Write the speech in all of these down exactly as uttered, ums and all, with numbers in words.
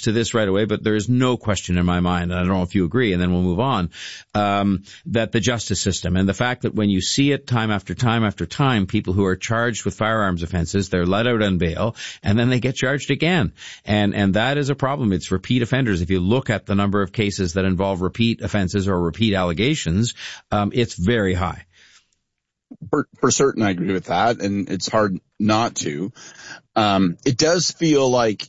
response to this right away, but there is no question in my mind, and I don't know if you agree, and then we'll move on, um, that the justice system and the fact that when you see it time after time after time, people who are charged with firearms offenses, they're let out on bail, and then they get charged again. And, and that is a problem. It's repeat offenders. If you look at the number of cases that involve repeat offenses or repeat allegations, um, it's very high. For, for certain, I agree with that, and it's hard not to. Um, it does feel like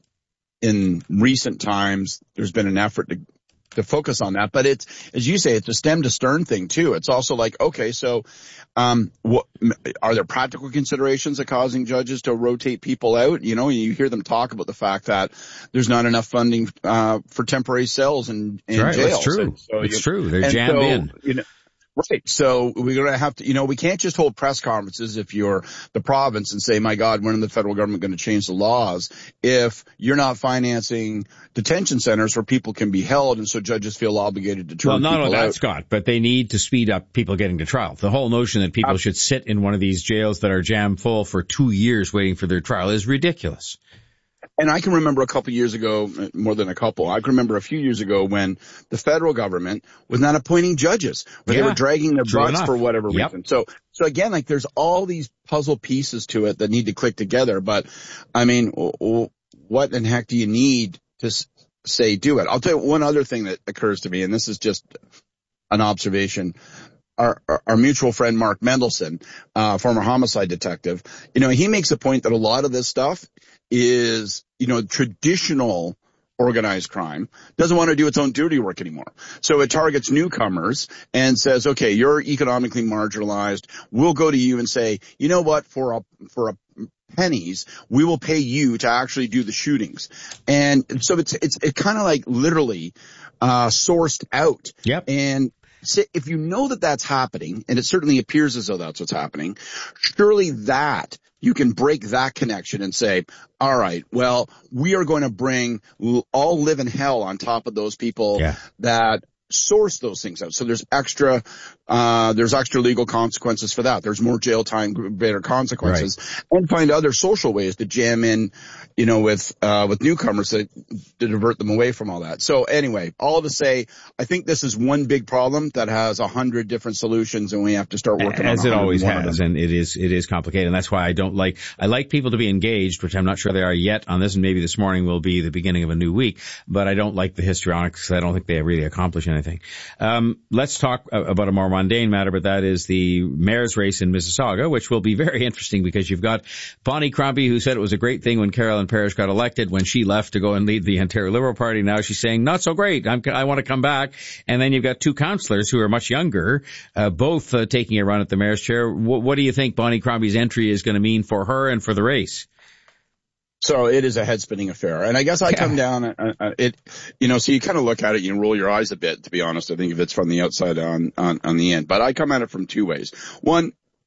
in recent times there's been an effort to to focus on that, but it's, as you say, it's a stem to stern thing too. It's also like, okay, so um, what, are there practical considerations of causing judges to rotate people out? You know, you hear them talk about the fact that there's not enough funding uh, for temporary cells in, in right, jails. It's true. So it's you, true. They're jammed so, in. You know, right. So we're going to have to, you know, we can't just hold press conferences if you're the province and say, my God, when is the federal government going to change the laws if you're not financing detention centers where people can be held and so judges feel obligated to turn well, not people only that, out. Scott, but they need to speed up people getting to trial. The whole notion that people should sit in one of these jails that are jammed full for two years waiting for their trial is ridiculous. And I can remember a couple years ago, more than a couple, I can remember a few years ago when the federal government was not appointing judges, but yeah, they were dragging their butts enough. for whatever yep. reason. So, so again, like there's all these puzzle pieces to it that need to click together. But I mean, what in heck do you need to say do it? I'll tell you one other thing that occurs to me, and this is just an observation. Our, our, our mutual friend, Mark Mendelson, uh, former homicide detective, you know, he makes a point that a lot of this stuff is, you know, traditional organized crime doesn't want to do its own dirty work anymore. So it targets newcomers and says, okay, you're economically marginalized. We'll go to you and say, you know what, for a, for a pennies, we will pay you to actually do the shootings. And so it's, it's, it kind of like literally, uh, sourced out. Yep. And if you know that that's happening, and it certainly appears as though that's what's happening, surely that you can break that connection and say, all right, well, we are going to bring all live in hell on top of those people yeah. that source those things out. So there's extra, uh, there's extra legal consequences for that. There's more jail time, greater consequences, right. And find other social ways to jam in, you know, with, uh, with newcomers to, to divert them away from all that. So anyway, all to say, I think this is one big problem that has a hundred different solutions and we have to start working on it. As it always has, and it is, it is complicated. And that's why I don't like, I like people to be engaged, which I'm not sure they are yet on this, and maybe this morning will be the beginning of a new week, but I don't like the histrionics because I don't think they really accomplish anything. Um, let's talk about a more mundane matter, but that is the mayor's race in Mississauga, which will be very interesting because you've got Bonnie Crombie, who said it was a great thing when Carolyn Parrish got elected, when she left to go and lead the Ontario Liberal Party. Now she's saying, not so great. I'm, I want to come back. And then you've got two councillors who are much younger, uh, both uh, taking a run at the mayor's chair. W- what do you think Bonnie Crombie's entry is going to mean for her and for the race? So it is a head-spinning affair. And I guess I yeah. come down, uh, uh, it, you know, so you kind of look at it, you roll your eyes a bit, to be honest. I think if it's from the outside on, on, on the end. But I come at it from two ways. One,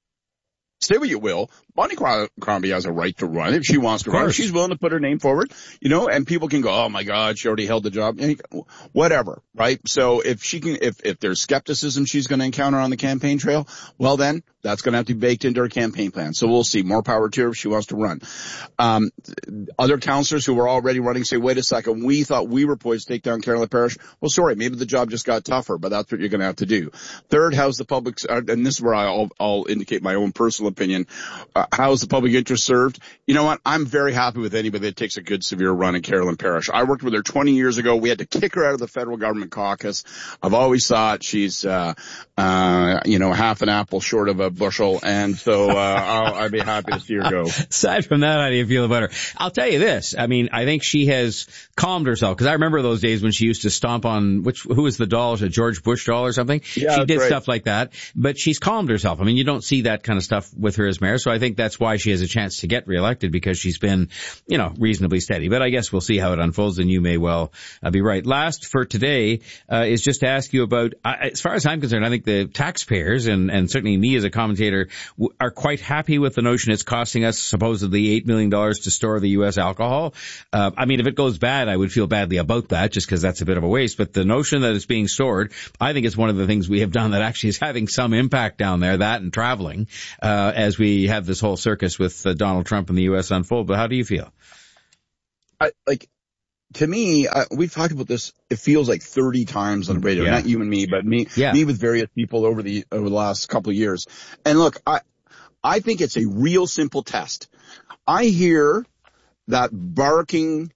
say what you will, Bonnie Crombie has a right to run. If she wants to run, she's willing to put her name forward, you know, and people can go, oh my God, she already held the job. Whatever, right? So if she can, if, if there's skepticism she's going to encounter on the campaign trail, well then, that's going to have to be baked into her campaign plan. So we'll see. More power to her if she wants to run. Um, other councillors who were already running say, wait a second, we thought we were poised to take down Carolyn Parrish. Well, sorry, maybe the job just got tougher, but that's what you're going to have to do. Third, how's the public, and this is where I'll, I'll indicate my own personal opinion. Uh, how's the public interest served? You know what? I'm very happy with anybody that takes a good, severe run at Carolyn Parrish. I worked with her twenty years ago. We had to kick her out of the federal government caucus. I've always thought she's, uh, uh, you know, half an apple short of a bushel. And so, uh, I'll, I'd be happy to see her go. Aside from that, how do you feel about her? I'll tell you this. I mean, I think she has calmed herself, because I remember those days when she used to stomp on, which, who was the doll? Was it George Bush doll or something? Yeah, she did right. stuff like that, but she's calmed herself. I mean, you don't see that kind of stuff with her as mayor. So I think that's why she has a chance to get reelected, because she's been, you know, reasonably steady. But I guess we'll see how it unfolds, and you may well uh, be right. Last for today uh, is just to ask you about, uh, as far as I'm concerned, I think the taxpayers, and, and certainly me as a commentator, w- are quite happy with the notion it's costing us supposedly eight million dollars to store the U S alcohol. Uh, I mean, if it goes bad, I would feel badly about that, just because that's a bit of a waste. But the notion that it's being stored, I think it's one of the things we have done that actually is having some impact down there, that and traveling, uh, as we have this whole circus with uh, Donald Trump and the U S unfold. But how do you feel? I, like, to me, uh, we've talked about this, it feels like thirty times on the radio, yeah. Not you and me, but me, yeah. me with various people over the, over the last couple of years. And look, I, I think it's a real simple test. I hear that barking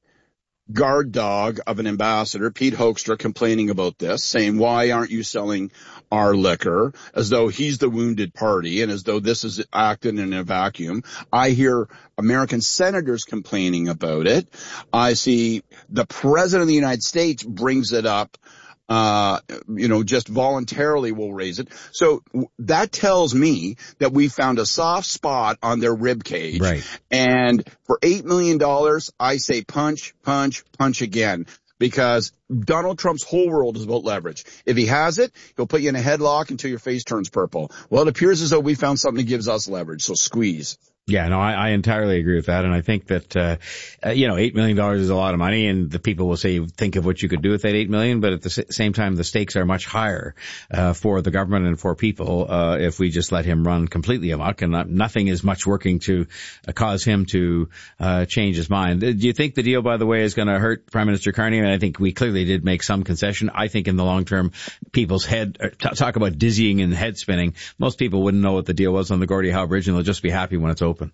guard dog of an ambassador, Pete Hoekstra, complaining about this, saying, why aren't you selling our liquor, as though he's the wounded party and as though this is acting in a vacuum. I hear American senators complaining about it. I see the president of the United States brings it up, uh, you know, just voluntarily will raise it. So that tells me that we found a soft spot on their rib cage. Right. And for eight million dollars, I say punch, punch, punch again. Because Donald Trump's whole world is about leverage. If he has it, he'll put you in a headlock until your face turns purple. Well, it appears as though we found something that gives us leverage. So squeeze. Yeah, no, I, I entirely agree with that. And I think that, uh, uh, you know, eight million dollars is a lot of money, and the people will say, think of what you could do with that eight million dollars, but at the s- same time, the stakes are much higher, uh, for the government and for people, uh, if we just let him run completely amok, and not, nothing is much working to uh, cause him to, uh, change his mind. Do you think the deal, by the way, is going to hurt Prime Minister Carney? I mean, I think we clearly did make some concession. I think in the long term, people's head, uh, t- talk about dizzying and head spinning. Most people wouldn't know what the deal was on the Gordie Howe Bridge, and they'll just be happy when it's open.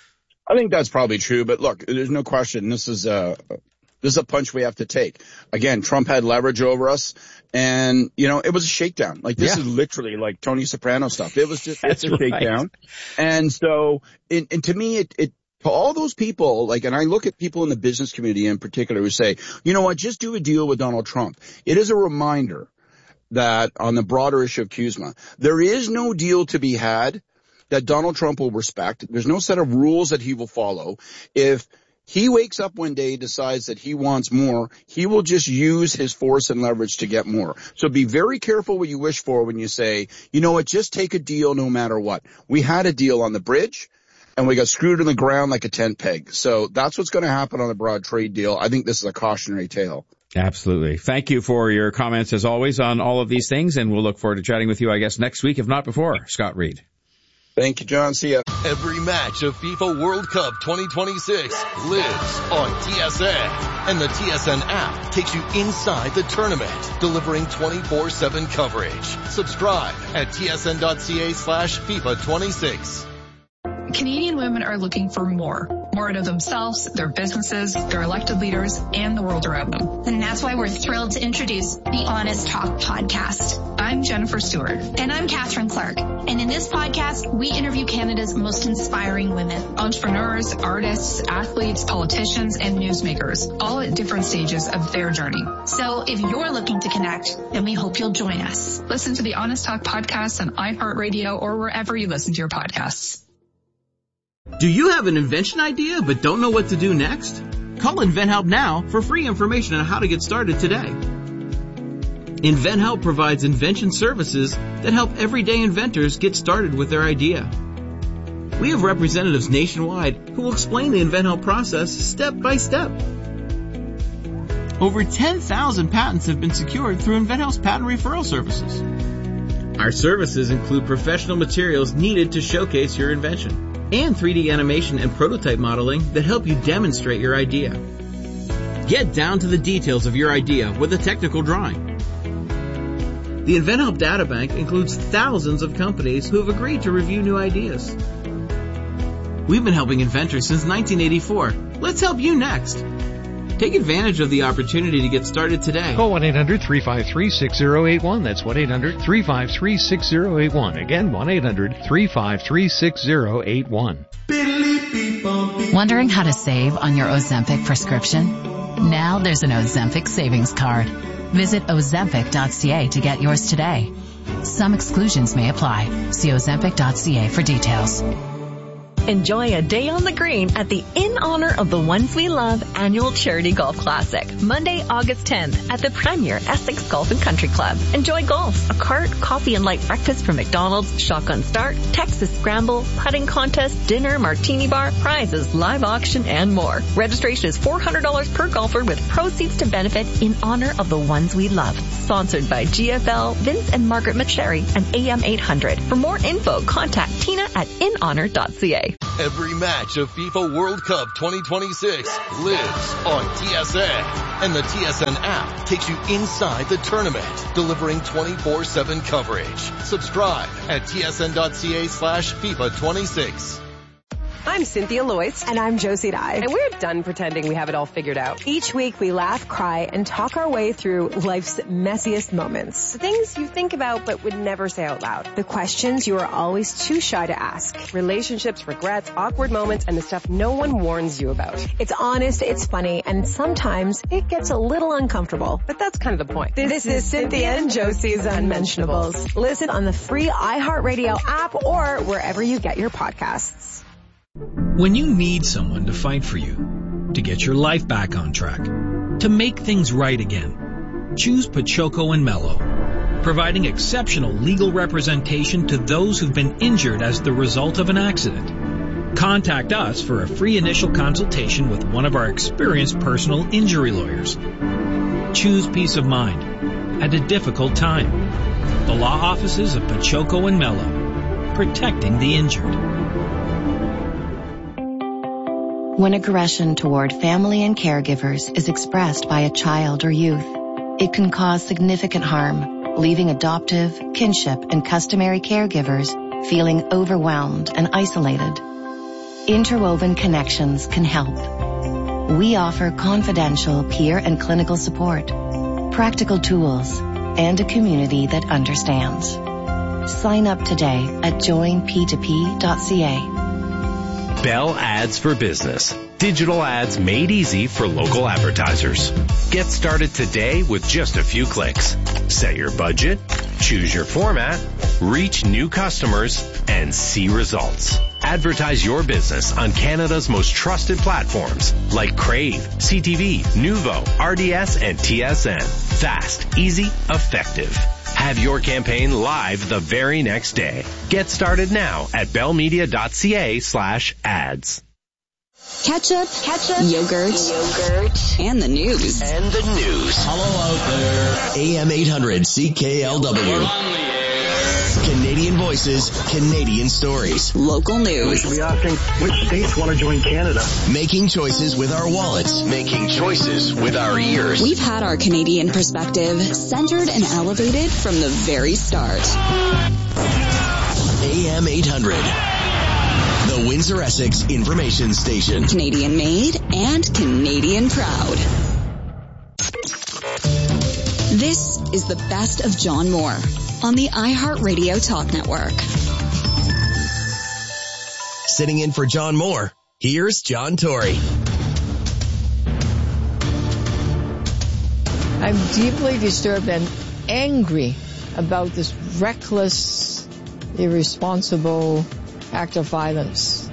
I think that's probably true, but look, there's no question. This is a, this is a punch we have to take. Again, Trump had leverage over us, and, you know, it was a shakedown. Like, this yeah. is literally like Tony Soprano stuff. It was just it's a right. shakedown. And so, and, and to me, it, it, to all those people, like, and I look at people in the business community in particular who say, you know what, just do a deal with Donald Trump. It is a reminder that on the broader issue of C U S M A, there is no deal to be had that Donald Trump will respect. There's no set of rules that he will follow. If he wakes up one day, decides that he wants more, he will just use his force and leverage to get more. So be very careful what you wish for when you say, you know what, just take a deal no matter what. We had a deal on the bridge, and we got screwed in the ground like a tent peg. So that's what's going to happen on the broad trade deal. I think this is a cautionary tale. Absolutely. Thank you for your comments, as always, on all of these things, and we'll look forward to chatting with you, I guess, next week, if not before. Scott Reed. Thank you, John. See ya. Every match of FIFA World Cup twenty twenty-six lives on T S N. And the T S N app takes you inside the tournament, delivering twenty-four seven coverage. Subscribe at tsn.ca slash FIFA 26. Canadian women are looking for more. More out of themselves, their businesses, their elected leaders, and the world around them. And that's why we're thrilled to introduce the Honest Talk podcast. I'm Jennifer Stewart. And I'm Catherine Clark. And in this podcast, we interview Canada's most inspiring women. Entrepreneurs, artists, athletes, politicians, and newsmakers, all at different stages of their journey. So if you're looking to connect, then we hope you'll join us. Listen to the Honest Talk podcast on iHeartRadio or wherever you listen to your podcasts. Do you have an invention idea but don't know what to do next? Call InventHelp now for free information on how to get started today. InventHelp provides invention services that help everyday inventors get started with their idea. We have representatives nationwide who will explain the InventHelp process step by step. Over ten thousand patents have been secured through InventHelp's patent referral services. Our services include professional materials needed to showcase your invention, and three D animation and prototype modeling that help you demonstrate your idea. Get down to the details of your idea with a technical drawing. The InventHelp Databank includes thousands of companies who have agreed to review new ideas. We've been helping inventors since nineteen eighty-four. Let's help you next. Take advantage of the opportunity to get started today. Call one eight hundred three five three six zero eight one. That's one eight hundred three five three six zero eight one. Again, one eight hundred three five three six zero eight one. Wondering how to save on your Ozempic prescription? Now there's an Ozempic savings card. Visit ozempic dot c a to get yours today. Some exclusions may apply. See ozempic dot c a for details. Enjoy a day on the green at the In Honor of the Ones We Love annual charity golf classic, Monday, August tenth at the Premier Essex Golf and Country Club. Enjoy golf, a cart, coffee and light breakfast from McDonald's, shotgun start, Texas scramble, putting contest, dinner, martini bar, prizes, live auction, and more. Registration is four hundred dollars per golfer with proceeds to benefit In Honor of the Ones We Love. Sponsored by G F L, Vince and Margaret McSherry, and A M eight hundred. For more info, contact Tina at in honor dot c a. Every match of FIFA World Cup twenty twenty-six lives on T S N. And the T S N app takes you inside the tournament, delivering twenty-four seven coverage. Subscribe at T S N dot C A slash FIFA twenty-six. I'm Cynthia Loyce. And I'm Josie Dye. And we're done pretending we have it all figured out. Each week we laugh, cry, and talk our way through life's messiest moments. The things you think about but would never say out loud. The questions you are always too shy to ask. Relationships, regrets, awkward moments, and the stuff no one warns you about. It's honest, it's funny, and sometimes it gets a little uncomfortable. But that's kind of the point. This, this is Cynthia and Josie's Unmentionables. Listen on the free iHeartRadio app or wherever you get your podcasts. When you need someone to fight for you, to get your life back on track, to make things right again, choose Pachoco and Mello, providing exceptional legal representation to those who've been injured as the result of an accident. Contact us for a free initial consultation with one of our experienced personal injury lawyers. Choose peace of mind at a difficult time. The law offices of Pachoco and Mello, protecting the injured. When aggression toward family and caregivers is expressed by a child or youth, it can cause significant harm, leaving adoptive, kinship, and customary caregivers feeling overwhelmed and isolated. Interwoven Connections can help. We offer confidential peer and clinical support, practical tools, and a community that understands. Sign up today at join p two p dot c a. Bell Ads for Business. Digital ads made easy for local advertisers. Get started today with just a few clicks. Set your budget, choose your format, reach new customers, and see results. Advertise your business on Canada's most trusted platforms like Crave, C T V, Nuvo, R D S, and T S N. Fast, easy, effective. Have your campaign live the very next day. Get started now at bellmedia dot c a slash ads. Ketchup, ketchup, yogurt, yogurt, and the news. And the news. Hello out there. A M eight hundred C K L W. Canadian voices, Canadian stories. Local news. We should be asking which states want to join Canada. Making choices with our wallets. Making choices with our ears. We've had our Canadian perspective centered and elevated from the very start. A M eight hundred. The Windsor-Essex Information Station. Canadian made and Canadian proud. This is the best of John Moore on the iHeartRadio Talk Network. Sitting in for John Moore, here's John Tory. I'm deeply disturbed and angry about this reckless, irresponsible act of violence.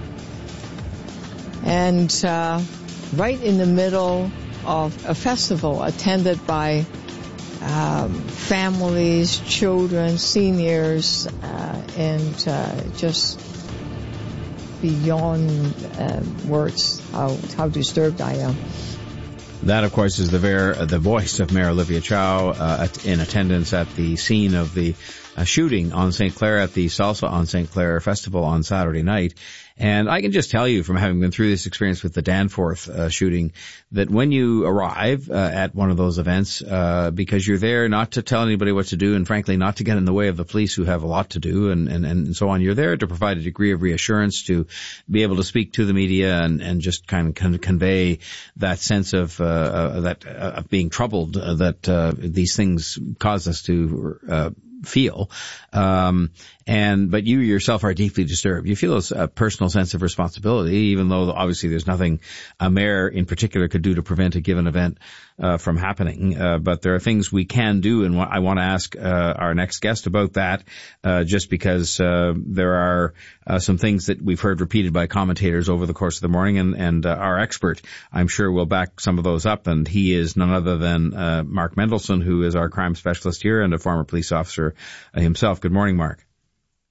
And uh, right in the middle of a festival attended by um, families, children, seniors, uh, and uh, just beyond uh, words how, how disturbed I am. That, of course, is the, ver- the voice of Mayor Olivia Chow uh, in attendance at the scene of the uh, shooting on Saint Clair at the Salsa on Saint Clair Festival on Saturday night. And I can just tell you from having been through this experience with the Danforth uh, shooting that when you arrive uh, at one of those events, uh, because you're there not to tell anybody what to do and frankly not to get in the way of the police who have a lot to do and, and, and so on, you're there to provide a degree of reassurance, to be able to speak to the media and, and just kind of con- convey that sense of, uh, uh that, uh, of being troubled uh, that, uh, these things cause us to, uh, feel. Um, and, but you yourself are deeply disturbed. You feel a personal sense of responsibility, even though obviously there's nothing a mayor in particular could do to prevent a given event, uh, from happening. Uh, but there are things we can do. And I want to ask, uh, our next guest about that, uh, just because, uh, there are, uh, some things that we've heard repeated by commentators over the course of the morning, and, and, uh, our expert, I'm sure, will back some of those up. And he is none other than, uh, Mark Mendelson, who is our crime specialist here and a former police officer himself. Good morning, Mark.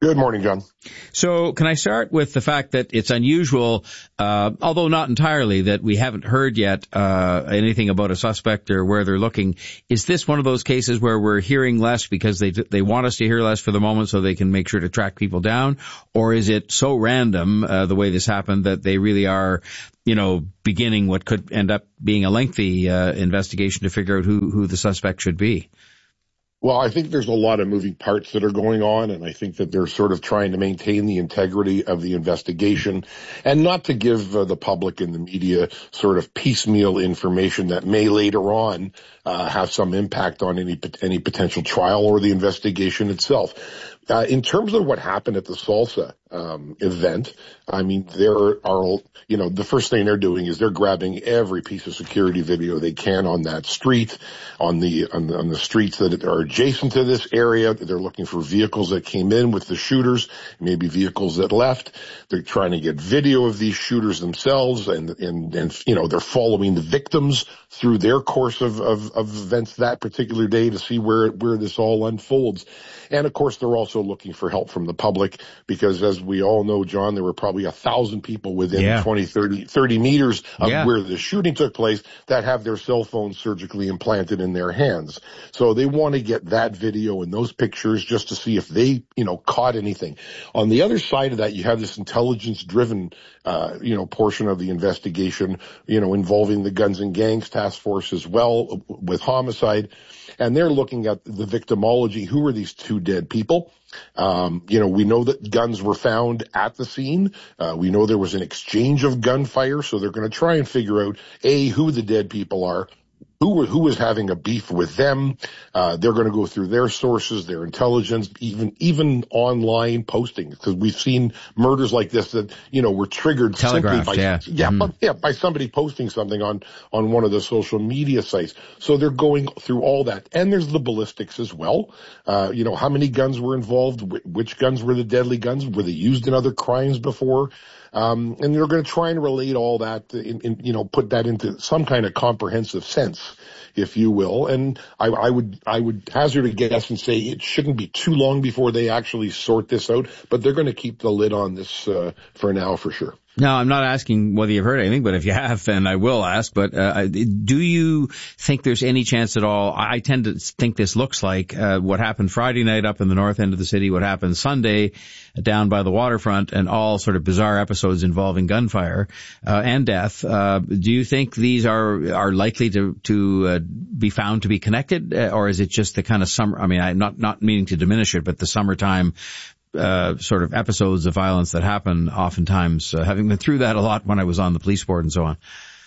Good morning, John. So can I start with the fact that it's unusual, uh, although not entirely, that we haven't heard yet uh, anything about a suspect or where they're looking. Is this one of those cases where we're hearing less because they they want us to hear less for the moment so they can make sure to track people down? Or is it so random, uh, the way this happened, that they really are, you know, beginning what could end up being a lengthy uh, investigation to figure out who, who the suspect should be? Well, I think there's a lot of moving parts that are going on, and I think that they're sort of trying to maintain the integrity of the investigation and not to give uh, the public and the media sort of piecemeal information that may later on uh, have some impact on any any potential trial or the investigation itself. Uh, in terms of what happened at the Salsa um, event, I mean, there are, you know, the first thing they're doing is they're grabbing every piece of security video they can on that street, on the on the, on the streets that are adjacent to this area. They're looking for vehicles that came in with the shooters, maybe vehicles that left. They're trying to get video of these shooters themselves, and and and you know, they're following the victims through their course of of, of events that particular day to see where where this all unfolds. And of course, they're also looking for help from the public because, as we all know, John, there were probably a thousand people within yeah. twenty, thirty, thirty meters of yeah. where the shooting took place that have their cell phones surgically implanted in their hands. So they want to get that video and those pictures just to see if they, you know, caught anything. On the other side of that, you have this intelligence-driven, uh, you know, portion of the investigation, you know, involving the Guns and Gangs Task Force as well with homicide. And they're looking at the victimology. Who are these two dead people? Um, you know, we know that guns were found at the scene. Uh, we know there was an exchange of gunfire. So they're going to try and figure out, A, who the dead people are. Who were, who was having a beef with them? Uh, they're going to go through their sources, their intelligence, even, even online postings, because we've seen murders like this that, you know, were triggered simply by, yeah, yeah, mm. but, yeah, by somebody posting something on, on one of the social media sites. So they're going through all that. And there's the ballistics as well. Uh, you know, how many guns were involved? Which guns were the deadly guns? Were they used in other crimes before? Um, and they're going to try and relate all that, in, in, you know, put that into some kind of comprehensive sense, if you will. And I, I would, I would hazard a guess and say it shouldn't be too long before they actually sort this out, but they're going to keep the lid on this, uh, for now, for sure. No, I'm not asking whether you've heard anything, but if you have, then I will ask. But uh, do you think there's any chance at all? I tend to think this looks like uh, what happened Friday night up in the north end of the city, what happened Sunday down by the waterfront, and all sort of bizarre episodes involving gunfire uh, and death. Uh, do you think these are are likely to to uh, be found to be connected, uh, or is it just the kind of summer? I mean, I'm not not meaning to diminish it, but the summertime Uh, sort of episodes of violence that happen oftentimes, uh, having been through that a lot when I was on the police board and so on.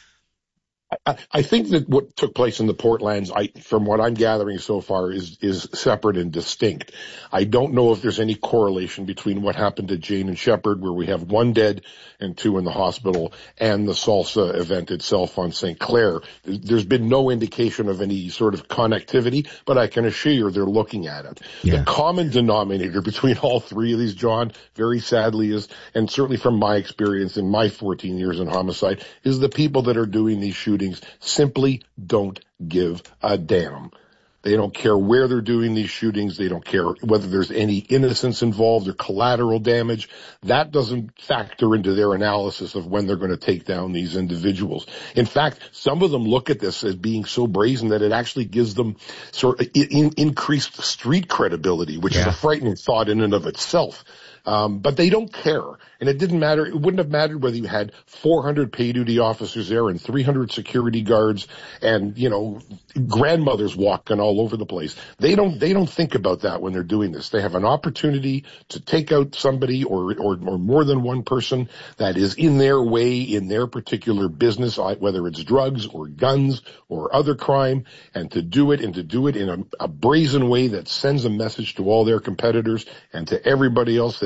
I, I think that what took place in the Portlands, I, from what I'm gathering so far, is is separate and distinct. I don't know if there's any correlation between what happened to Jane and Shepherd, where we have one dead and two in the hospital, and the Salsa event itself on Saint Clair. There's been no indication of any sort of connectivity, but I can assure you they're looking at it. Yeah. The common denominator between all three of these, John, very sadly is, and certainly from my experience in my fourteen years in homicide, is the people that are doing these shootings simply don't give a damn. They don't care where they're doing these shootings. They don't care whether there's any innocence involved or collateral damage. That doesn't factor into their analysis of when they're going to take down these individuals. In fact, some of them look at this as being so brazen that it actually gives them sort of in, increased street credibility, which yeah. is a frightening thought in and of itself. Um, but they don't care. And it didn't matter. It wouldn't have mattered whether you had four hundred pay duty officers there and three hundred security guards and, you know, grandmothers walking all over the place. They don't, they don't think about that when they're doing this. They have an opportunity to take out somebody or, or, or more than one person that is in their way, in their particular business, whether it's drugs or guns or other crime, and to do it and to do it in a, a brazen way that sends a message to all their competitors and to everybody else that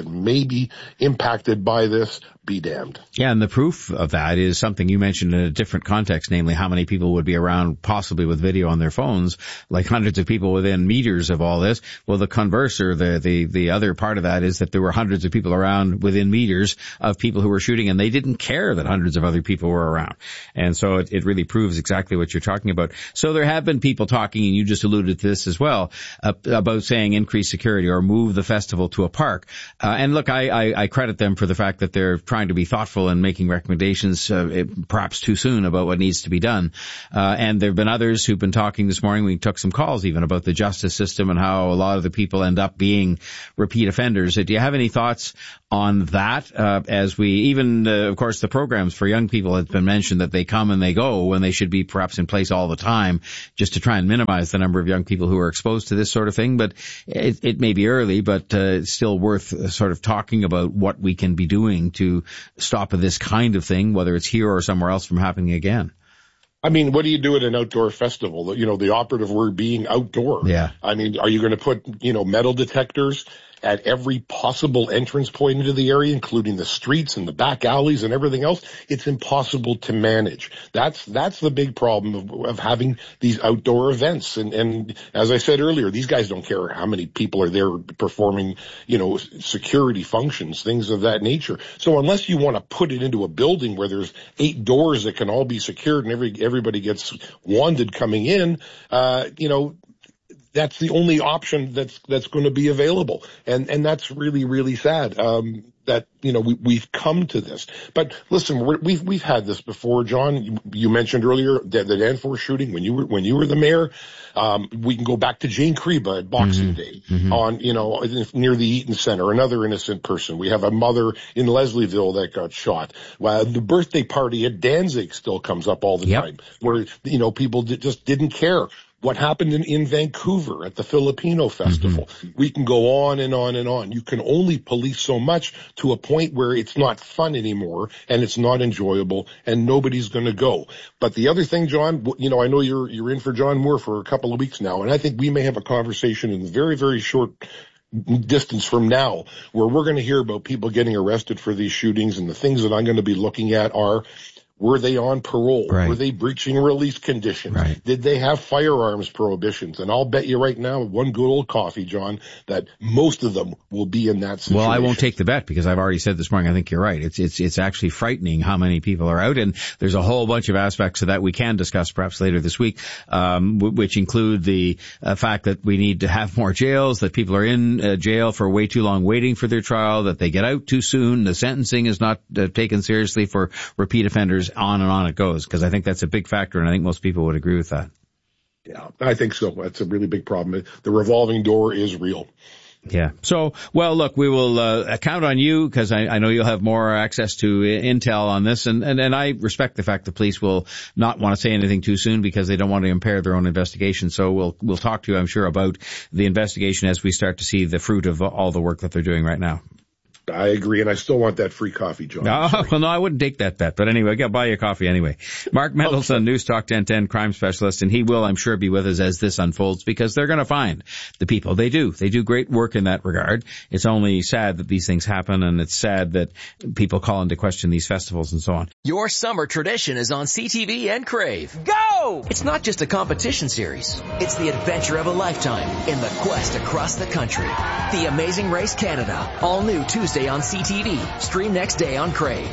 may be impacted by this, be damned. Yeah, and the proof of that is something you mentioned in a different context, namely how many people would be around possibly with video on their phones, like hundreds of people within meters of all this. Well, the converse, or the, the, the other part of that, is that there were hundreds of people around within meters of people who were shooting, and they didn't care that hundreds of other people were around. And so it, it really proves exactly what you're talking about. So there have been people talking, and you just alluded to this as well, uh, about saying increase security or move the festival to a park. Uh, and look, I, I, I credit them for the fact that they're trying to be thoughtful and making recommendations, uh, perhaps too soon, about what needs to be done. Uh, and there have been others who've been talking this morning. We took some calls even about the justice system and how a lot of the people end up being repeat offenders. Do you have any thoughts on that? Uh, as we, even, uh, of course, the programs for young people have been mentioned that they come and they go when they should be perhaps in place all the time, just to try and minimize the number of young people who are exposed to this sort of thing. But it, it may be early, but uh, it's still worth uh, sort of talking about what we can be doing to stop this kind of thing, whether it's here or somewhere else, from happening again. I mean, what do you do at an outdoor festival? You know, the operative word being outdoor. Yeah. I mean, are you going to put, you know, metal detectors at every possible entrance point into the area, including the streets and the back alleys and everything else? It's impossible to manage. That's, that's the big problem of, of having these outdoor events. And, and as I said earlier, these guys don't care how many people are there performing, you know, security functions, things of that nature. So unless you want to put it into a building where there's eight doors that can all be secured and every, everybody gets wanded coming in, uh, you know, that's the only option that's that's going to be available, and and that's really really sad. Um, that you know we we've come to this. But listen, we're, we've we've had this before, John. You, you mentioned earlier that the Danforth shooting when you were when you were the mayor. Um, we can go back to Jane Kriba at Boxing mm-hmm. Day mm-hmm. on you know near the Eaton Center, another innocent person. We have a mother in Leslieville that got shot. Well, the birthday party at Danzig still comes up all the yep. time, where you know people did, just didn't care. What happened in, in Vancouver at the Filipino Festival. Mm-hmm. We can go on and on and on. You can only police so much to a point where it's not fun anymore and it's not enjoyable and nobody's going to go. But the other thing, John, you know, I know you're, you're in for John Moore for a couple of weeks now, and I think we may have a conversation in very, very short distance from now where we're going to hear about people getting arrested for these shootings, and the things that I'm going to be looking at are, were they on parole? Right. Were they breaching release conditions? Right. Did they have firearms prohibitions? And I'll bet you right now, one good old coffee, John, that most of them will be in that situation. Well, I won't take the bet because I've already said this morning, I think you're right. It's, it's, it's actually frightening how many people are out. And there's a whole bunch of aspects of that we can discuss perhaps later this week, um, w- which include the uh, fact that we need to have more jails, that people are in uh, jail for way too long waiting for their trial, that they get out too soon. The sentencing is not uh, taken seriously for repeat offenders. On and on it goes, because I think that's a big factor, and I think most people would agree with that. Yeah, I think so. That's a really big problem. The revolving door is real. Yeah. So, well, look, we will uh, count on you because I, I know you'll have more access to intel on this, and, and, and I respect the fact the police will not want to say anything too soon because they don't want to impair their own investigation. So we'll we'll talk to you, I'm sure, about the investigation as we start to see the fruit of all the work that they're doing right now. I agree, and I still want that free coffee, John. Oh, well, no, I wouldn't take that bet. But anyway, I'll buy you a coffee anyway. Mark Mendelson, okay. News Talk ten ten crime specialist, and he will, I'm sure, be with us as this unfolds because they're going to find the people. They do. They do great work in that regard. It's only sad that these things happen, and it's sad that people call into question these festivals and so on. Your summer tradition is on C T V and Crave. Go! It's not just a competition series. It's the adventure of a lifetime in the quest across the country. The Amazing Race Canada. All new Tuesday on C T V. Stream next day on Crave.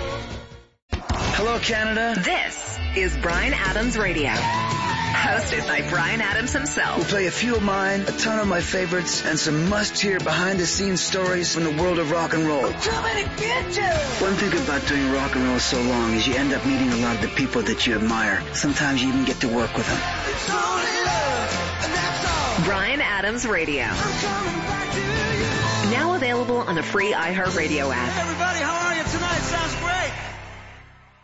Hello, Canada. This is Bryan Adams Radio. Hosted by Bryan Adams himself. We'll play a few of mine, a ton of my favorites, and some must-hear behind-the-scenes stories from the world of rock and roll. I'm coming to get you! One thing about doing rock and roll so long is you end up meeting a lot of the people that you admire. Sometimes you even get to work with them. It's only love, and that's all. Bryan Adams Radio. I'm coming back to you. Now available on the free iHeartRadio app. Hey everybody, how are you tonight? Sounds great.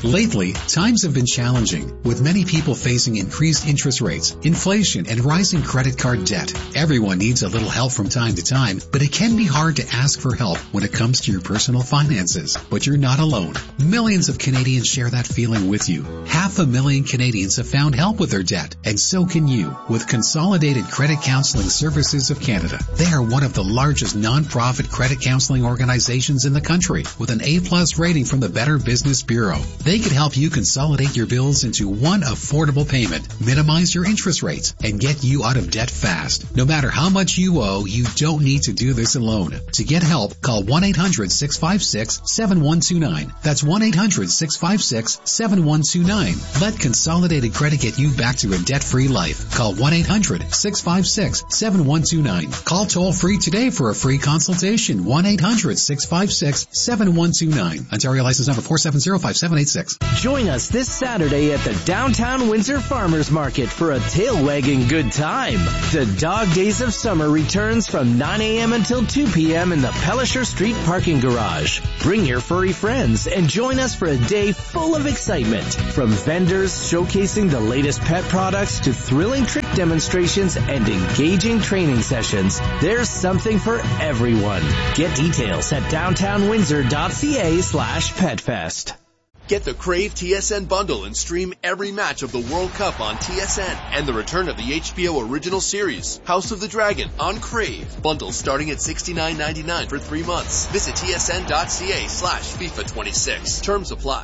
Lately, times have been challenging, with many people facing increased interest rates, inflation, and rising credit card debt. Everyone needs a little help from time to time, but it can be hard to ask for help when it comes to your personal finances. But you're not alone. Millions of Canadians share that feeling with you. Half a million Canadians have found help with their debt, and so can you with Consolidated Credit Counseling Services of Canada. They are one of the largest non-profit credit counseling organizations in the country with an A-plus rating from the Better Business Bureau. They can help you consolidate your bills into one affordable payment, minimize your interest rates, and get you out of debt fast. No matter how much you owe, you don't need to do this alone. To get help, call one eight hundred six five six seven one two nine. That's one eight hundred six five six seven one two nine. Let Consolidated Credit get you back to a debt-free life. Call one eight hundred six five six seven one two nine. Call toll free today for a free consultation. one eight hundred six five six seven one two nine. Ontario license number four seven zero five seven eight six. Join us this Saturday at the Downtown Windsor Farmers Market for a tail-wagging good time. The Dog Days of Summer returns from nine a.m. until two p.m. in the Pelisher Street parking garage. Bring your furry friends and join us for a day full of excitement. From vendors showcasing the latest pet products to thrilling trick demonstrations and engaging training sessions, there's something for everyone. Get details at downtownwindsor.ca slash petfest. Get the Crave T S N bundle and stream every match of the World Cup on T S N and the return of the H B O original series, House of the Dragon, on Crave. Bundles starting at sixty-nine ninety-nine for three months. Visit tsn.ca slash FIFA twenty-six. Terms apply.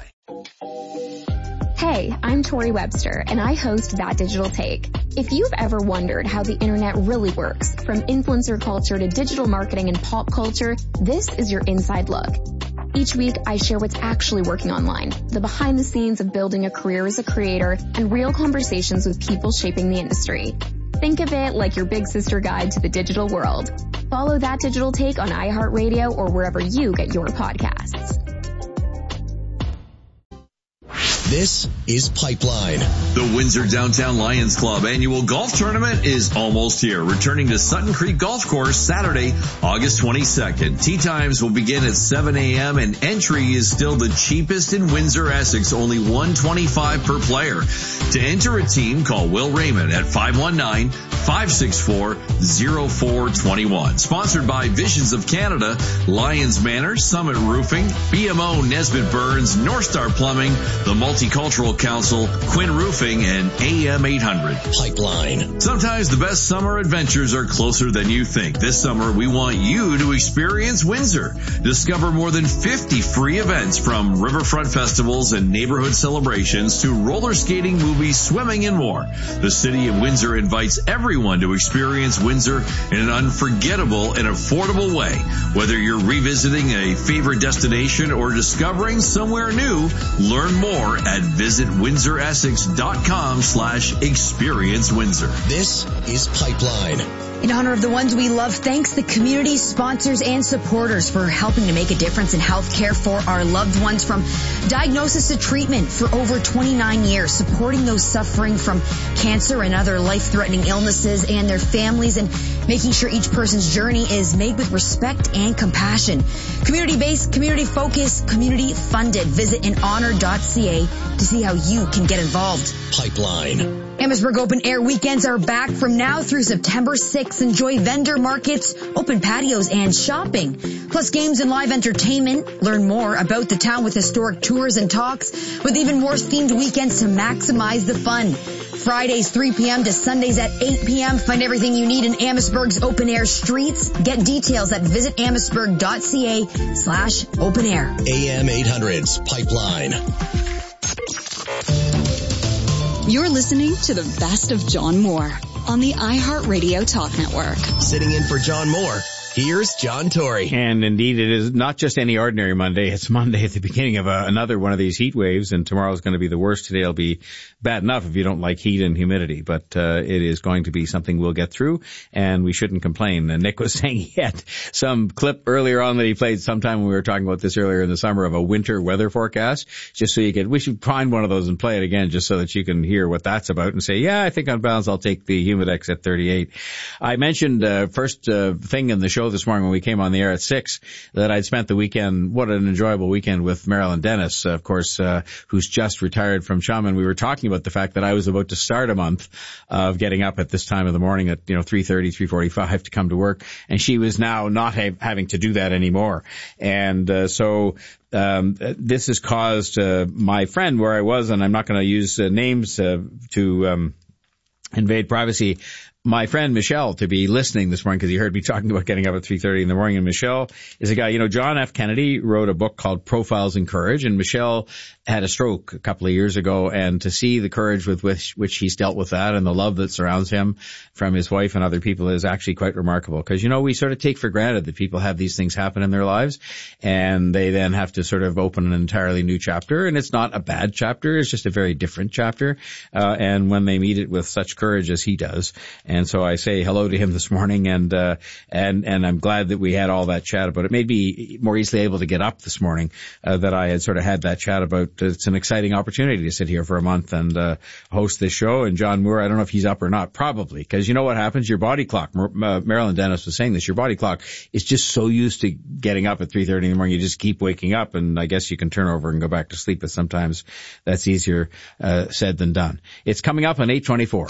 Hey, I'm Tori Webster, and I host That Digital Take. If you've ever wondered how the internet really works, from influencer culture to digital marketing and pop culture, this is your inside look. Each week, I share what's actually working online, the behind the scenes of building a career as a creator, and real conversations with people shaping the industry. Think of it like your big sister guide to the digital world. Follow That Digital Take on iHeartRadio or wherever you get your podcasts. This is Pipeline. The Windsor Downtown Lions Club annual golf tournament is almost here, returning to Sutton Creek Golf Course Saturday, August twenty-second. Tee times will begin at seven a.m. and entry is still the cheapest in Windsor, Essex, only one hundred twenty-five dollars per player. To enter a team, call Will Raymond at five one nine, five six four, zero four two one. Sponsored by Visions of Canada, Lions Manor, Summit Roofing, B M O Nesbitt Burns, North Star Plumbing, the Multicultural Council, Quinn Roofing, and A M eight hundred. Pipeline. Sometimes the best summer adventures are closer than you think. This summer, we want you to experience Windsor. Discover more than fifty free events, from riverfront festivals and neighborhood celebrations to roller skating, movies, swimming, and more. The City of Windsor invites everyone to experience Windsor in an unforgettable and affordable way. Whether you're revisiting a favorite destination or discovering somewhere new, learn more at visit windsor essex dot com slash experience Windsor. This is Pipeline. In honor of the ones we love, thanks the community, sponsors, and supporters for helping to make a difference in healthcare for our loved ones, from diagnosis to treatment for over twenty-nine years, supporting those suffering from cancer and other life-threatening illnesses and their families, and making sure each person's journey is made with respect and compassion. Community-based, community-focused, community-funded. Visit in honor dot c a to see how you can get involved. Pipeline. Amherstburg Open Air weekends are back from now through September sixth. Enjoy vendor markets, open patios, and shopping, plus games and live entertainment. Learn more about the town with historic tours and talks, with even more themed weekends to maximize the fun. Fridays three p.m. to Sundays at eight p.m. Find everything you need in Amherstburg's open air streets. Get details at visit amherstburg dot c a slash open air. A M eight hundred's Pipeline. You're listening to the best of John Moore on the iHeartRadio Talk Network. Sitting in for John Moore, here's John Tory. And indeed, it is not just any ordinary Monday. It's Monday at the beginning of a, another one of these heat waves, and tomorrow's going to be the worst. Today will be bad enough if you don't like heat and humidity, but uh, it is going to be something we'll get through, and we shouldn't complain. And Nick was saying he had some clip earlier on that he played sometime when we were talking about this earlier in the summer of a winter weather forecast, just so you could, we should find one of those and play it again just so that you can hear what that's about and say, yeah, I think on balance I'll take the Humidex at thirty-eight. I mentioned uh, first uh, thing in the show show this morning when we came on the air at six that I'd spent the weekend, what an enjoyable weekend with Marilyn Dennis, of course, uh, who's just retired from Chum. And we were talking about the fact that I was about to start a month of getting up at this time of the morning at, you know, three thirty, three forty-five to come to work. And she was now not ha- having to do that anymore. And, uh, so, Um, this has caused, uh, my friend where I was, and I'm not going to use uh, names, uh, to, um, invade privacy, my friend Michelle to be listening this morning because he heard me talking about getting up at three thirty in the morning. And Michelle is a guy, you know, John F. Kennedy wrote a book called Profiles in Courage, and Michelle had a stroke a couple of years ago, and to see the courage with which, which he's dealt with that and the love that surrounds him from his wife and other people is actually quite remarkable. Because, you know, we sort of take for granted that people have these things happen in their lives, and they then have to sort of open an entirely new chapter. And it's not a bad chapter, it's just a very different chapter. Uh, and when they meet it with such courage as he does, and so I say hello to him this morning, and uh, and and I'm glad that we had all that chat about it. It made me more easily able to get up this morning, uh, that I had sort of had that chat about. It's an exciting opportunity to sit here for a month and uh, host this show. And John Moore, I don't know if he's up or not, probably, because you know what happens? Your body clock, uh, Marilyn Dennis was saying this, your body clock is just so used to getting up at three thirty in the morning, you just keep waking up, and I guess you can turn over and go back to sleep, but sometimes that's easier uh, said than done. It's coming up on eight twenty-four.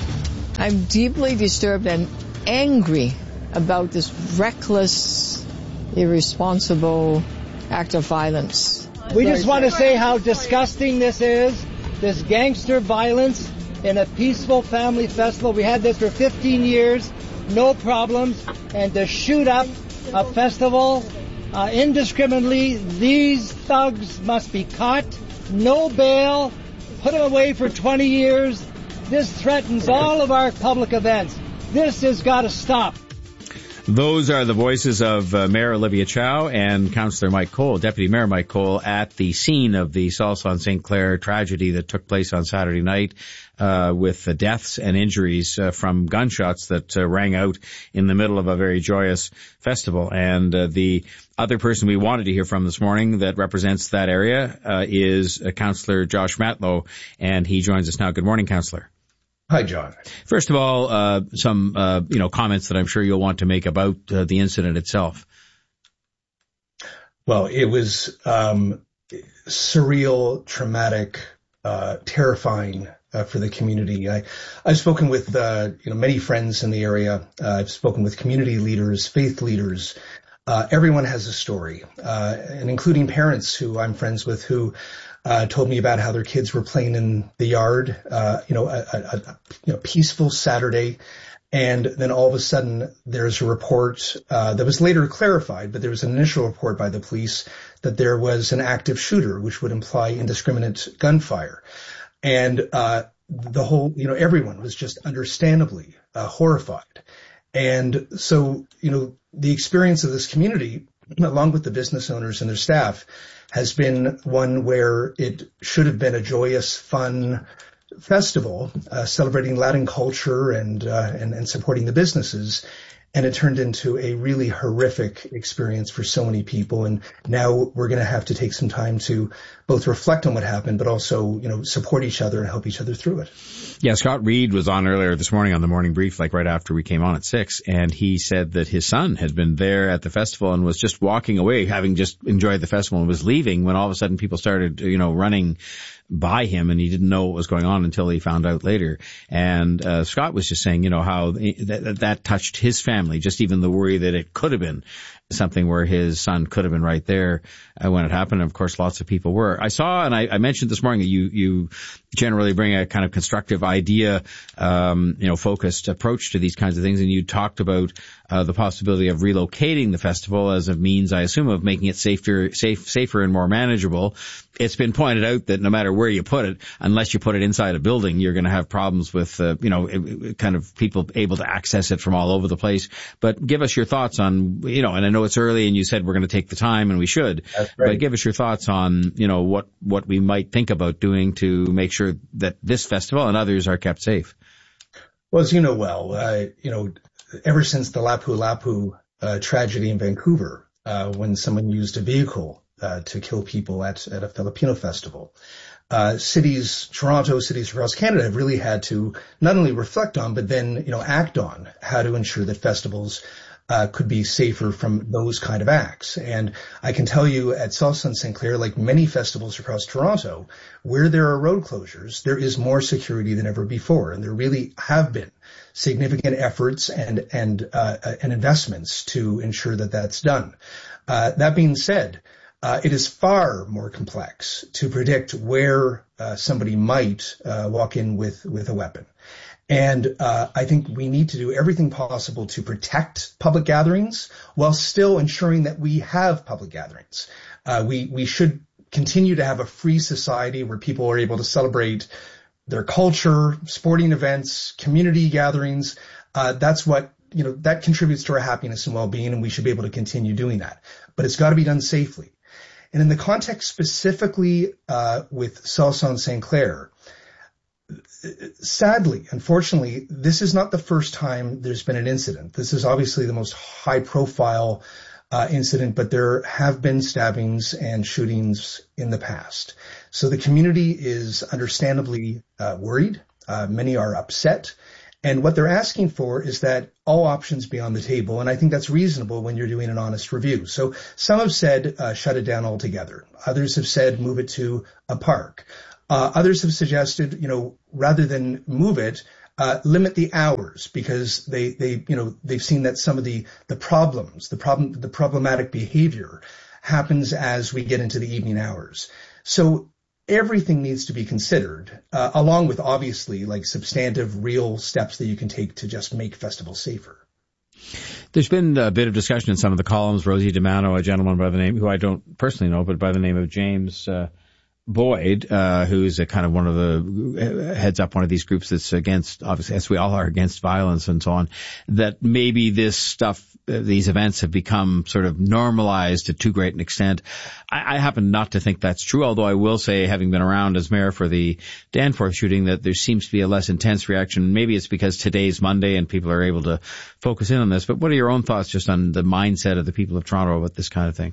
I'm deeply disturbed and angry about this reckless, irresponsible act of violence. We just want to say how disgusting this is, this gangster violence in a peaceful family festival. We had this for fifteen years, no problems, and to shoot up a festival uh, indiscriminately, these thugs must be caught, no bail, put them away for twenty years. This threatens all of our public events. This has got to stop. Those are the voices of uh, Mayor Olivia Chow and Councillor Mike Cole, Deputy Mayor Mike Cole, at the scene of the Salsa Saint Clair tragedy that took place on Saturday night, uh, with the deaths and injuries uh, from gunshots that uh, rang out in the middle of a very joyous festival. And uh, the other person we wanted to hear from this morning that represents that area uh, is uh, Councillor Josh Matlow, and he joins us now. Good morning, Councillor. Hi, John. First of all, uh, some, uh, you know, comments that I'm sure you'll want to make about uh, the incident itself. Well, it was, um, surreal, traumatic, uh, terrifying, uh, for the community. I, I've spoken with, uh, you know, many friends in the area. Uh, I've spoken with community leaders, faith leaders. Uh, everyone has a story, uh, and including parents who I'm friends with who, Uh, told me about how their kids were playing in the yard, uh, you know, a, a, a you know, peaceful Saturday. And then all of a sudden there's a report, uh, that was later clarified, but there was an initial report by the police that there was an active shooter, which would imply indiscriminate gunfire. And, uh, the whole, you know, everyone was just understandably, uh, horrified. And so, you know, the experience of this community, along with the business owners and their staff, has been one where it should have been a joyous, fun festival, uh, celebrating Latin culture and, uh, and, and supporting the businesses. And it turned into a really horrific experience for so many people. And now we're going to have to take some time to both reflect on what happened, but also, you know, support each other and help each other through it. Yeah, Scott Reed was on earlier this morning on the morning brief, like right after we came on at six, and he said that his son had been there at the festival and was just walking away, having just enjoyed the festival, and was leaving when all of a sudden people started, you know, running by him, and he didn't know what was going on until he found out later. And uh, Scott was just saying, you know, how that, that touched his family, just even the worry that it could have been something where his son could have been right there uh, when it happened. And of course, lots of people were. I saw, and I, I mentioned this morning that you, you generally bring a kind of constructive idea, um, you know, focused approach to these kinds of things. And you talked about uh, the possibility of relocating the festival as a means, I assume, of making it safer, safe, safer and more manageable. It's been pointed out that no matter where you put it, unless you put it inside a building, you're going to have problems with, uh, you know, it, it kind of people able to access it from all over the place. But give us your thoughts on, you know, and I know it's early and you said we're going to take the time, and we should, That's right. But give us your thoughts on, you know, what, what we might think about doing to make sure that this festival and others are kept safe. Well, as you know well, uh, you know, ever since the Lapu Lapu uh, tragedy in Vancouver, uh, when someone used a vehicle uh, to kill people at, at a Filipino festival, uh, cities, Toronto, cities across Canada have really had to not only reflect on, but then, you know, act on how to ensure that festivals uh, could be safer from those kind of acts. And I can tell you at Salsa on Saint Clair, like many festivals across Toronto, where there are road closures, there is more security than ever before. And there really have been significant efforts and, and, uh, and investments to ensure that that's done. Uh, that being said, uh, it is far more complex to predict where, uh, somebody might, uh, walk in with, with a weapon. And uh, I think we need to do everything possible to protect public gatherings while still ensuring that we have public gatherings. Uh, we we should continue to have a free society where people are able to celebrate their culture, sporting events, community gatherings. Uh, that's what, you know, that contributes to our happiness and well-being, and we should be able to continue doing that. But it's got to be done safely. And in the context specifically uh, with Salsa on Saint Clair, sadly, unfortunately, this is not the first time there's been an incident. This is obviously the most high-profile uh, incident, but there have been stabbings and shootings in the past. So the community is understandably uh, worried. Uh, many are upset. And what they're asking for is that all options be on the table. And I think that's reasonable when you're doing an honest review. So some have said uh, shut it down altogether. Others have said move it to a park. Uh, others have suggested, you know, rather than move it, uh, limit the hours because they, they, you know, they've seen that some of the, the problems, the problem, the problematic behavior happens as we get into the evening hours. So everything needs to be considered, uh, along with obviously like substantive, real steps that you can take to just make festivals safer. There's been a bit of discussion in some of the columns. Rosie DiMano, a gentleman by the name, who I don't personally know, but by the name of James, uh, Boyd, uh, who's a kind of one of the, heads up one of these groups that's against, obviously, as we all are, against violence and so on, that maybe this stuff, uh, these events have become sort of normalized to too great an extent. I, I happen not to think that's true, although I will say, having been around as mayor for the Danforth shooting, that there seems to be a less intense reaction. Maybe it's because today's Monday and people are able to focus in on this. But what are your own thoughts just on the mindset of the people of Toronto about this kind of thing?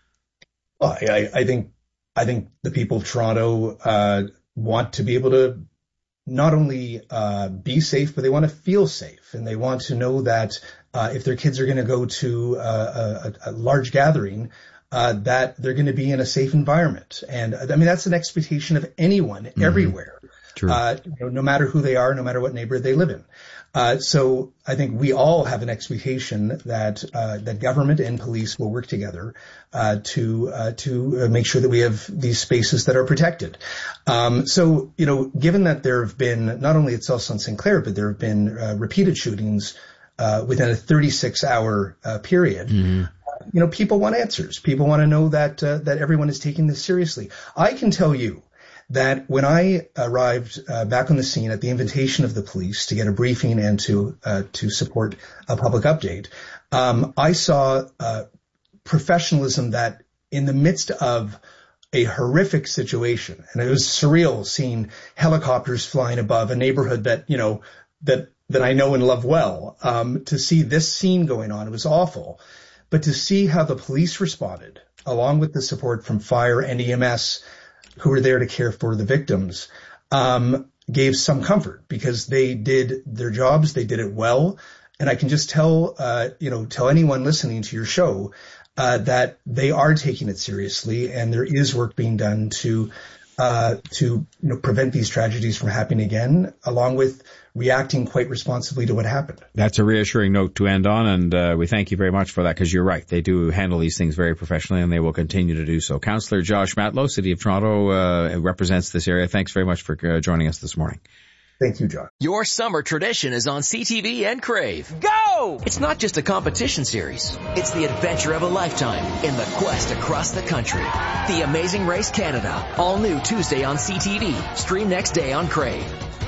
Well, I, I think I think the people of Toronto uh, want to be able to not only uh, be safe, but they want to feel safe. And they want to know that uh, if their kids are going to go to uh, a, a large gathering, uh, that they're going to be in a safe environment. And I mean, that's an expectation of anyone mm-hmm. everywhere, uh, you know, no matter who they are, no matter what neighborhood they live in. Uh, so I think we all have an expectation that, uh, that government and police will work together, uh, to, uh, to uh, make sure that we have these spaces that are protected. Um, so, you know, given that there have been, not only at Salsa on Saint Clair, but there have been, uh, repeated shootings, uh, within a thirty-six hour, uh, period, mm-hmm. you know, people want answers. People want to know that, uh, that everyone is taking this seriously. I can tell you that when I arrived uh, back on the scene at the invitation of the police to get a briefing and to uh, to support a public update, um, I saw uh, professionalism that in the midst of a horrific situation, and it was surreal seeing helicopters flying above a neighborhood that, you know, that that I know and love well, um, to see this scene going on, it was awful. But to see how the police responded, along with the support from fire and E M S, who were there to care for the victims, um, gave some comfort because they did their jobs. They did it well. And I can just tell, uh, you know, tell anyone listening to your show, uh, that they are taking it seriously and there is work being done to, uh, to, you know, prevent these tragedies from happening again, along with reacting quite responsibly to what happened. That's a reassuring note to end on, and uh, we thank you very much for that, because you're right. They do handle these things very professionally, and they will continue to do so. Councillor Josh Matlow, City of Toronto, uh, represents this area. Thanks very much for uh, joining us this morning. Thank you, John. Your summer tradition is on C T V and Crave. Go! It's not just a competition series. It's the adventure of a lifetime in the quest across the country. The Amazing Race Canada. All new Tuesday on C T V. Stream next day on Crave.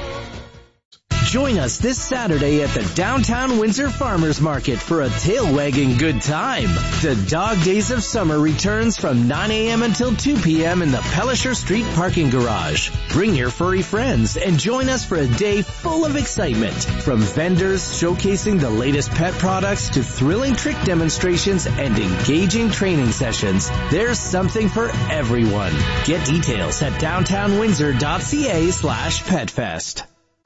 Join us this Saturday at the Downtown Windsor Farmers Market for a tail-wagging good time. The Dog Days of Summer returns from nine a.m. until two p.m. in the Pelisher Street parking garage. Bring your furry friends and join us for a day full of excitement. From vendors showcasing the latest pet products to thrilling trick demonstrations and engaging training sessions, there's something for everyone. Get details at downtown windsor dot c a slash pet fest.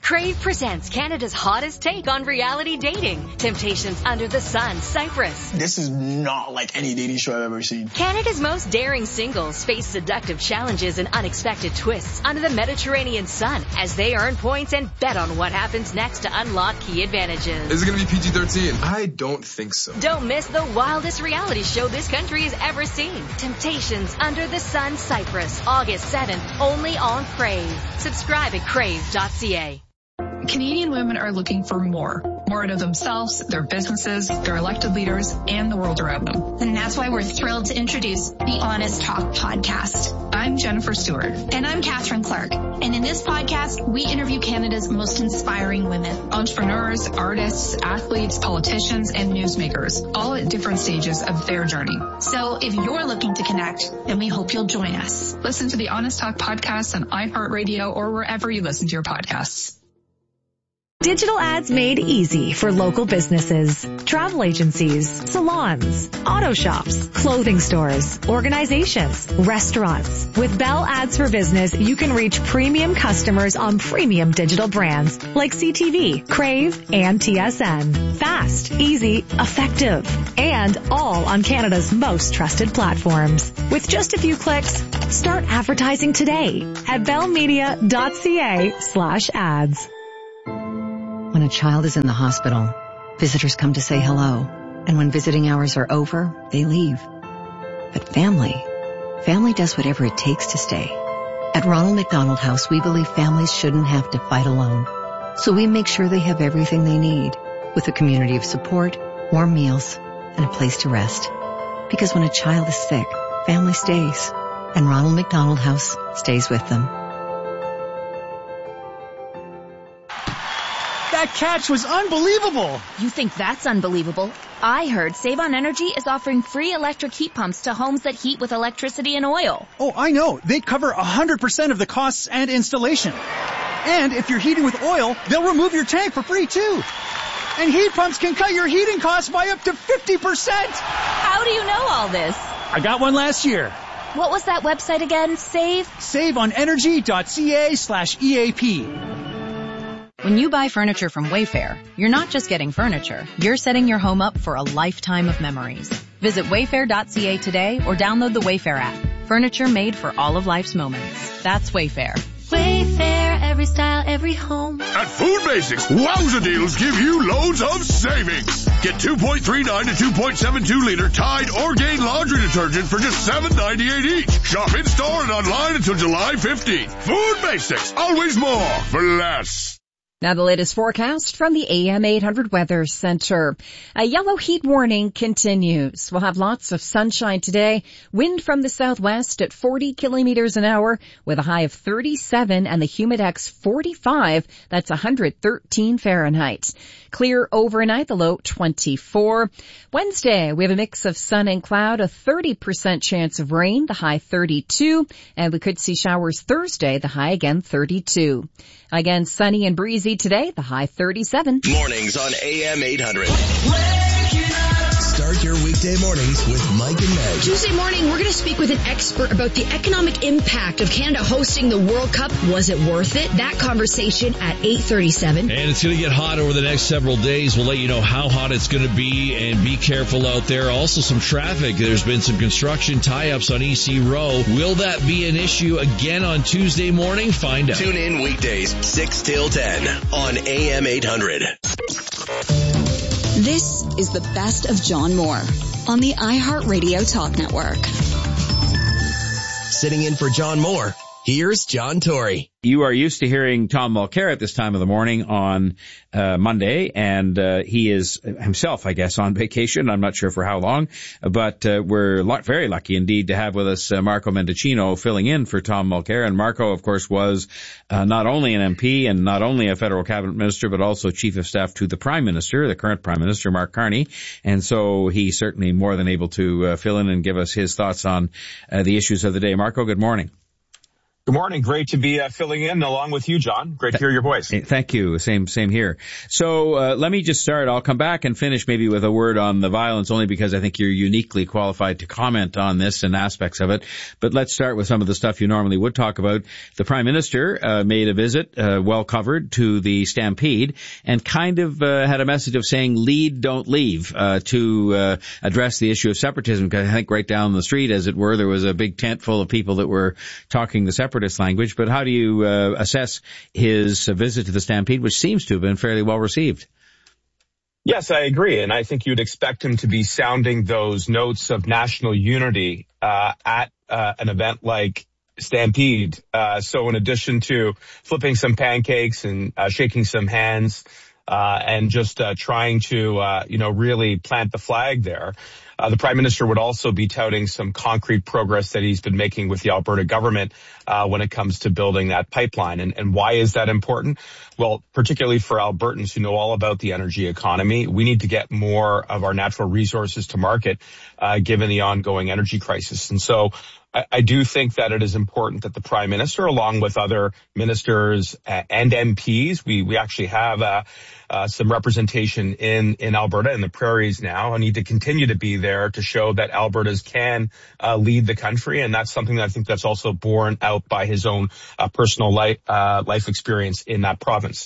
Crave presents Canada's hottest take on reality dating. Temptations Under the Sun, Cyprus. This is not like any dating show I've ever seen. Canada's most daring singles face seductive challenges and unexpected twists under the Mediterranean sun as they earn points and bet on what happens next to unlock key advantages. Is it going to be P G thirteen? I don't think so. Don't miss the wildest reality show this country has ever seen. Temptations Under the Sun, Cyprus, August seventh, only on Crave. Subscribe at crave dot c a. Canadian women are looking for more. More out of themselves, their businesses, their elected leaders, and the world around them. And that's why we're thrilled to introduce the Honest Talk podcast. I'm Jennifer Stewart. And I'm Catherine Clark. And in this podcast, we interview Canada's most inspiring women. Entrepreneurs, artists, athletes, politicians, and newsmakers, all at different stages of their journey. So if you're looking to connect, then we hope you'll join us. Listen to the Honest Talk podcast on iHeartRadio or wherever you listen to your podcasts. Digital ads made easy for local businesses, travel agencies, salons, auto shops, clothing stores, organizations, restaurants. With Bell Ads for Business, you can reach premium customers on premium digital brands like C T V, Crave, and T S N. Fast, easy, effective, and all on Canada's most trusted platforms. With just a few clicks, start advertising today at bellmedia.ca slash ads. When a child is in the hospital, visitors come to say hello. And when visiting hours are over, they leave. But family, family does whatever it takes to stay. At Ronald McDonald House, we believe families shouldn't have to fight alone. So we make sure they have everything they need, with a community of support, warm meals, and a place to rest. Because when a child is sick, family stays. And Ronald McDonald House stays with them. That catch was unbelievable! You think that's unbelievable? I heard Save on Energy is offering free electric heat pumps to homes that heat with electricity and oil. Oh, I know. They cover one hundred percent of the costs and installation. And if you're heating with oil, they'll remove your tank for free too. And heat pumps can cut your heating costs by up to fifty percent! How do you know all this? I got one last year. What was that website again? Save? saveonenergy.ca slash EAP. When you buy furniture from Wayfair, you're not just getting furniture, you're setting your home up for a lifetime of memories. Visit wayfair dot c a today or download the Wayfair app. Furniture made for all of life's moments. That's Wayfair. Wayfair, every style, every home. At Food Basics, wowza deals give you loads of savings. Get two point three nine to two point seven two liter Tide Orgain laundry detergent for just seven ninety-eight each. Shop in store and online until July fifteenth. Food Basics, always more for less. Now the latest forecast from the A M eight hundred Weather Center. A yellow heat warning continues. We'll have lots of sunshine today. Wind from the southwest at forty kilometers an hour with a high of thirty-seven and the humidex forty-five. That's one hundred thirteen Fahrenheit. Clear overnight, the low twenty-four. Wednesday, we have a mix of sun and cloud, a thirty percent chance of rain, the high thirty-two. And we could see showers Thursday, the high again thirty-two. Again, sunny and breezy today, the high thirty-seven. Mornings on A M eight hundred. Start your weekday mornings with Mike and Meg. Tuesday morning, we're going to speak with an expert about the economic impact of Canada hosting the World Cup. Was it worth it? That conversation at eight thirty-seven. And it's going to get hot over the next several days. We'll let you know how hot it's going to be, and be careful out there. Also some traffic. There's been some construction tie-ups on E C Row. Will that be an issue again on Tuesday morning? Find out. Tune in weekdays six till ten on A M eight hundred. This is the best of John Moore on the iHeartRadio Talk Network. Sitting in for John Moore, here's John Tory. You are used to hearing Tom Mulcair at this time of the morning on uh Monday, and uh he is himself, I guess, on vacation. I'm not sure for how long, but uh, we're lo- very lucky indeed to have with us uh, Marco Mendicino filling in for Tom Mulcair. And Marco, of course, was uh, not only an M P and not only a federal cabinet minister, but also chief of staff to the Prime Minister, the current Prime Minister, Mark Carney. And so he's certainly more than able to uh, fill in and give us his thoughts on uh, the issues of the day. Marco, good morning. Good morning. Great to be uh, filling in along with you, John. Great to hear your voice. Thank you. Same, same here. So, uh, let me just start. I'll come back and finish maybe with a word on the violence, only because I think you're uniquely qualified to comment on this and aspects of it. But let's start with some of the stuff you normally would talk about. The Prime Minister uh, made a visit, uh, well covered, to the Stampede and kind of uh, had a message of saying, lead, don't leave, uh, to uh, address the issue of separatism. Because I think right down the street, as it were, there was a big tent full of people that were talking the separatist language. But how do you uh, assess his uh, visit to the Stampede, which seems to have been fairly well received? Yes, I agree. And I think you'd expect him to be sounding those notes of national unity uh, at uh, an event like Stampede. Uh, so in addition to flipping some pancakes and uh, shaking some hands uh, and just uh, trying to, uh, you know, really plant the flag there, Uh, the Prime Minister would also be touting some concrete progress that he's been making with the Alberta government uh, when it comes to building that pipeline. And, and why is that important? Well, particularly for Albertans who know all about the energy economy, we need to get more of our natural resources to market uh, given the ongoing energy crisis. And so I, I do think that it is important that the Prime Minister, along with other ministers and M Ps, we, we actually have uh, uh, some representation in, in Alberta and the prairies now, and need to continue to be there to show that Albertas can uh, lead the country. And that's something that I think that's also borne out by his own uh, personal life, uh, life experience in that province.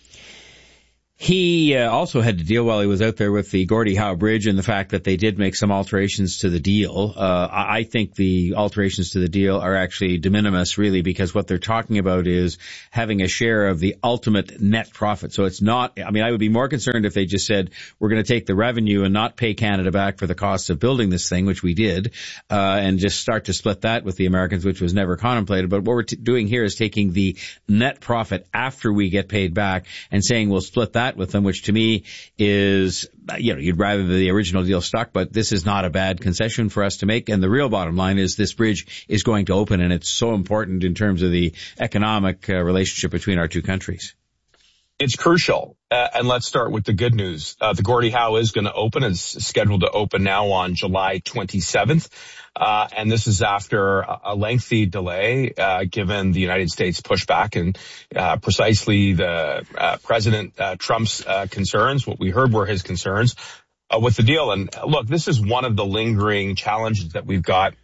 He uh, also had to deal while he was out there with the Gordie Howe Bridge and the fact that they did make some alterations to the deal. Uh, I think the alterations to the deal are actually de minimis, really, because what they're talking about is having a share of the ultimate net profit. So it's not, I mean, I would be more concerned if they just said, we're going to take the revenue and not pay Canada back for the cost of building this thing, which we did, uh, and just start to split that with the Americans, which was never contemplated. But what we're t- doing here is taking the net profit after we get paid back and saying we'll split that with them, which to me is, you know, you'd rather the original deal stuck, but this is not a bad concession for us to make. And the real bottom line is this bridge is going to open, and it's so important in terms of the economic uh, relationship between our two countries. It's crucial. Uh, and let's start with the good news. Uh, the Gordie Howe is going to open. It's scheduled to open now on July twenty-seventh. Uh, and this is after a lengthy delay, uh, given the United States pushback and, uh, precisely the, uh, President, uh, Trump's, uh, concerns. What we heard were his concerns, uh, with the deal. And look, this is one of the lingering challenges that we've got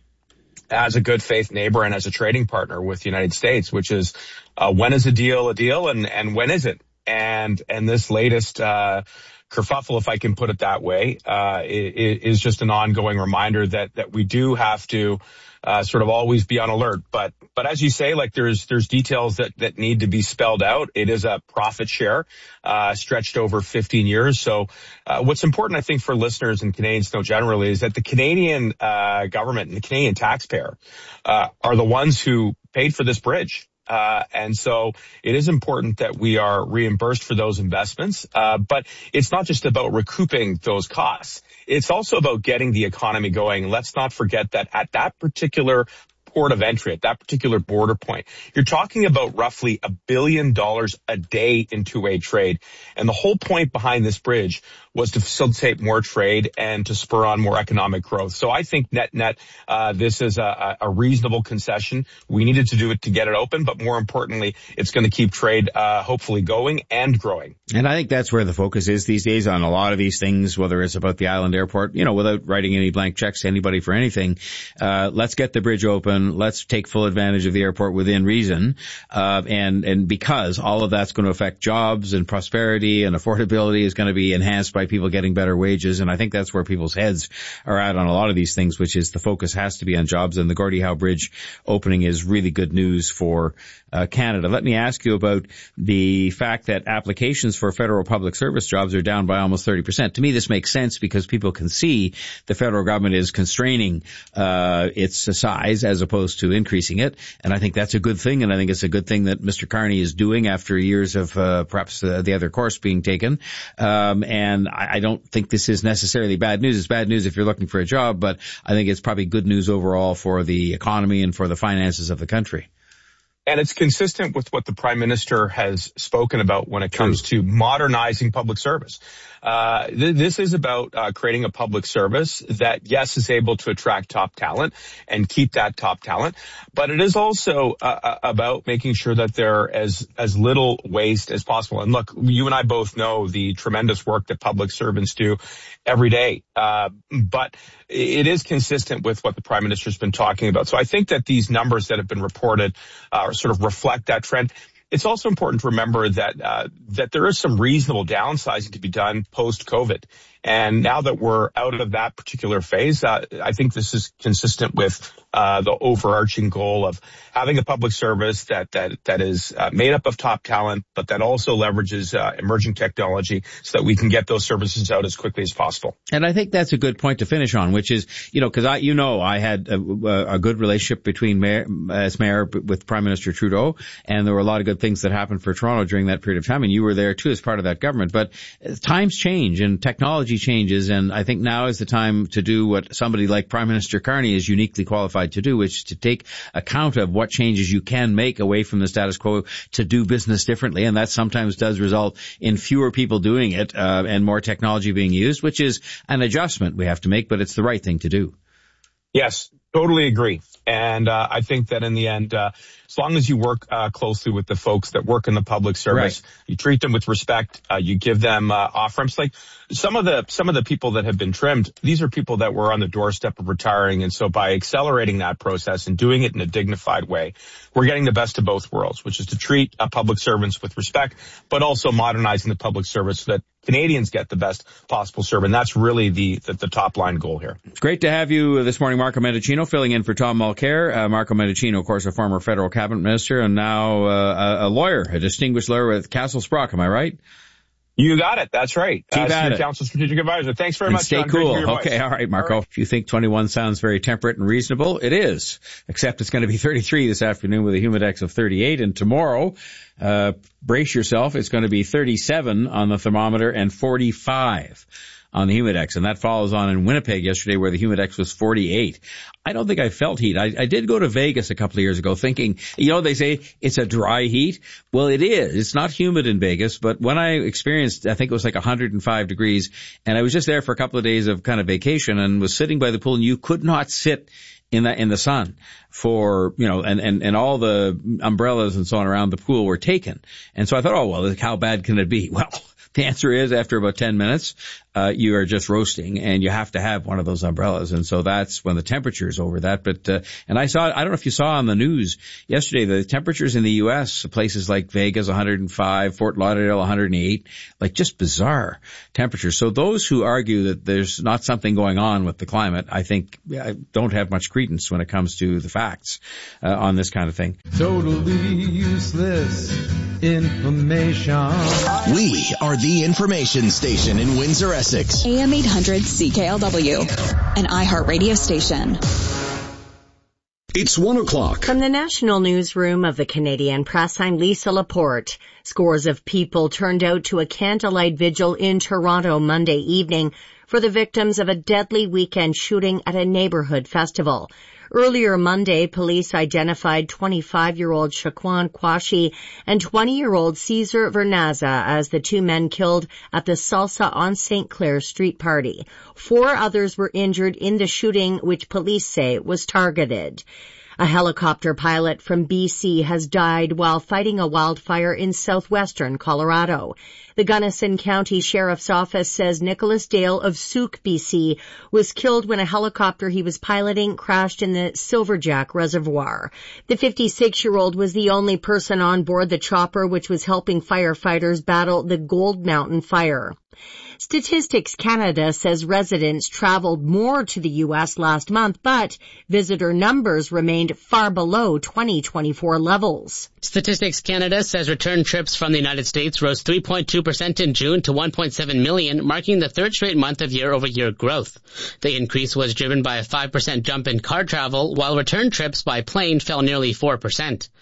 as a good faith neighbor and as a trading partner with the United States, which is, uh, when is a deal a deal and, and when is it? And, and this latest, uh, kerfuffle, if I can put it that way, uh, is just an ongoing reminder that, that we do have to, uh, sort of always be on alert. But, but as you say, like there's, there's details that, that need to be spelled out. It is a profit share, uh, stretched over fifteen years. So, uh, what's important, I think, for listeners and Canadians to know generally is that the Canadian, uh, government and the Canadian taxpayer, uh, are the ones who paid for this bridge. Uh, and so it is important that we are reimbursed for those investments. Uh, but it's not just about recouping those costs. It's also about getting the economy going. Let's not forget that at that particular port of entry, at that particular border point, you're talking about roughly a billion dollars a day in two-way trade. And the whole point behind this bridge was to facilitate more trade and to spur on more economic growth. So I think net net, uh, this is a, a reasonable concession. We needed to do it to get it open, but more importantly, it's going to keep trade, uh, hopefully going and growing. And I think that's where the focus is these days on a lot of these things, whether it's about the island airport, you know, without writing any blank checks to anybody for anything. Uh, let's get the bridge open. Let's take full advantage of the airport within reason. Uh, and, and because all of that's going to affect jobs and prosperity and affordability is going to be enhanced by people getting better wages. And I think that's where people's heads are at on a lot of these things, which is the focus has to be on jobs. And the Gordie Howe Bridge opening is really good news for uh, Canada. Let me ask you about the fact that applications for federal public service jobs are down by almost thirty percent. To me, this makes sense because people can see the federal government is constraining uh its size as opposed to increasing it. And I think that's a good thing. And I think it's a good thing that Mister Carney is doing after years of uh, perhaps uh, the other course being taken. Um, and I, I don't think this is necessarily bad news. It's bad news if you're looking for a job, but I think it's probably good news overall for the economy and for the finances of the country. And it's consistent with what the Prime Minister has spoken about when it comes to modernizing public service. Uh, th- this is about uh, creating a public service that, yes, is able to attract top talent and keep that top talent. But it is also uh, about making sure that there is as little waste as possible. And look, you and I both know the tremendous work that public servants do every day. Uh, but it is consistent with what the Prime Minister's been talking about. So I think that these numbers that have been reported uh, sort of reflect that trend. It's also important to remember that uh, that there is some reasonable downsizing to be done post-COVID. And now that we're out of that particular phase, uh, I think this is consistent with uh, the overarching goal of having a public service that that that is uh, made up of top talent, but that also leverages uh, emerging technology so that we can get those services out as quickly as possible. And I think that's a good point to finish on, which is, you know, because I, you know, I had a, a good relationship between mayor, as mayor with Prime Minister Trudeau, and there were a lot of good things that happened for Toronto during that period of time, and you were there too as part of that government. But times change and technology changes, and I think now is the time to do what somebody like Prime Minister Carney is uniquely qualified to do, which is to take account of what changes you can make away from the status quo to do business differently, and that sometimes does result in fewer people doing it uh, and more technology being used, which is an adjustment we have to make, but it's the right thing to do. Yes, totally agree. And uh, I think that in the end, uh, as long as you work uh, closely with the folks that work in the public service, right, you treat them with respect, uh, you give them uh, off-ramps. Like some of the some of the people that have been trimmed, these are people that were on the doorstep of retiring. And so by accelerating that process and doing it in a dignified way, we're getting the best of both worlds, which is to treat uh, public servants with respect, but also modernizing the public service so that Canadians get the best possible service. And that's really the, the, the top line goal here. Great to have you this morning, Marco Mendicino, filling in for Tom Mulcair. Uh, Marco Mendicino, of course, a former federal cabinet minister and now uh, a, a lawyer, a distinguished lawyer with Castle Sprock. Am I right? You got it. That's right. Keep uh, at it. Council Strategic Advisor. Thanks very and much, stay John. cool. Voice. Okay. All right, Marco. All right. If you think twenty-one sounds very temperate and reasonable, it is. Except it's going to be thirty-three this afternoon with a humidex of thirty-eight. And tomorrow, uh, brace yourself, it's going to be thirty-seven on the thermometer and forty-five on the humidex. And that follows on in Winnipeg yesterday where the humidex was forty-eight. I don't think I felt heat. I, I did go to Vegas a couple of years ago thinking, you know, they say it's a dry heat. Well, it is. It's not humid in Vegas, but when I experienced, I think it was like one hundred five degrees, and I was just there for a couple of days of kind of vacation and was sitting by the pool, and you could not sit in the, in the sun for, you know, and, and, and all the umbrellas and so on around the pool were taken. And so I thought, oh, well, how bad can it be? Well, the answer is after about ten minutes, uh, you are just roasting and you have to have one of those umbrellas. And so that's when the temperature is over that. But, uh, and I saw, I don't know if you saw on the news yesterday, the temperatures in the U S, places like Vegas, one hundred five, Fort Lauderdale, one hundred eight, like just bizarre temperatures. So those who argue that there's not something going on with the climate, I think I don't have much credence when it comes to the facts, uh, on this kind of thing. Totally useless information. We are the information station in Windsor, Essex. A M eight hundred C K L W, an iHeart radio station. It's one o'clock. From the national newsroom of the Canadian Press, I'm Lisa Laporte. Scores of people turned out to a candlelight vigil in Toronto Monday evening for the victims of a deadly weekend shooting at a neighborhood festival. Earlier Monday, police identified twenty-five-year-old Shaquan Quashi and twenty-year-old Cesar Vernaza as the two men killed at the Salsa on Saint Clair Street party. Four others were injured in the shooting, which police say was targeted. A helicopter pilot from B C has died while fighting a wildfire in southwestern Colorado. The Gunnison County Sheriff's Office says Nicholas Dale of Souk, B C, was killed when a helicopter he was piloting crashed in the Silverjack Reservoir. The fifty-six-year-old was the only person on board the chopper, which was helping firefighters battle the Gold Mountain fire. Statistics Canada says residents traveled more to the U S last month, but visitor numbers remained far below twenty twenty-four levels. Statistics Canada says return trips from the United States rose three point two percent in June to one point seven million, marking the third straight month of year-over-year growth. The increase was driven by a five percent jump in car travel, while return trips by plane fell nearly four percent.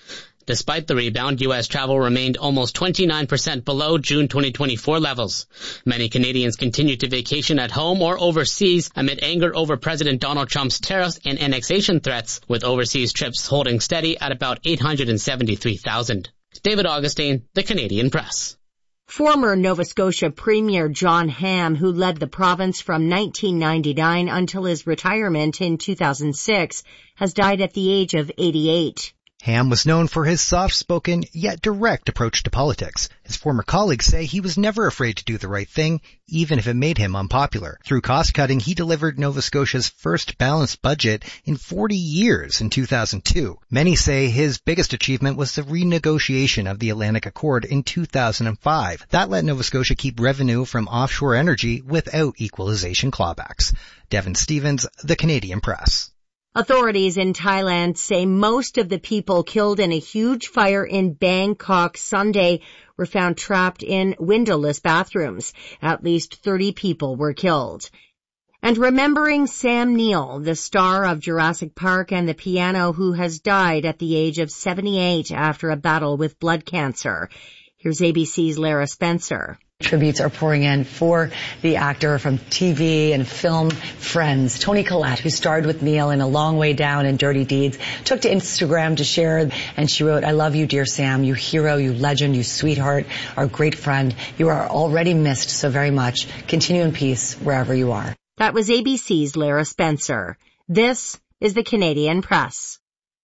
Despite the rebound, U S travel remained almost twenty-nine percent below June twenty twenty-four levels. Many Canadians continue to vacation at home or overseas amid anger over President Donald Trump's tariffs and annexation threats, with overseas trips holding steady at about eight hundred seventy-three thousand. David Augustine, The Canadian Press. Former Nova Scotia Premier John Hamm, who led the province from nineteen ninety-nine until his retirement in two thousand six, has died at the age of eighty-eight. Hamm was known for his soft-spoken yet direct approach to politics. His former colleagues say he was never afraid to do the right thing, even if it made him unpopular. Through cost-cutting, he delivered Nova Scotia's first balanced budget in forty years in two thousand two. Many say his biggest achievement was the renegotiation of the Atlantic Accord in two thousand five. That let Nova Scotia keep revenue from offshore energy without equalization clawbacks. Devin Stevens, The Canadian Press. Authorities in Thailand say most of the people killed in a huge fire in Bangkok Sunday were found trapped in windowless bathrooms. At least thirty people were killed. And remembering Sam Neill, the star of Jurassic Park and the piano, who has died at the age of seventy-eight after a battle with blood cancer. Here's A B C's Lara Spencer. Tributes are pouring in for the actor from T V and film Friends. Toni Collette, who starred with Neil in A Long Way Down and Dirty Deeds, took to Instagram to share, and she wrote, "I love you, dear Sam, you hero, you legend, you sweetheart, our great friend. You are already missed so very much. Continue in peace wherever you are." That was A B C's Lara Spencer. This is the Canadian Press.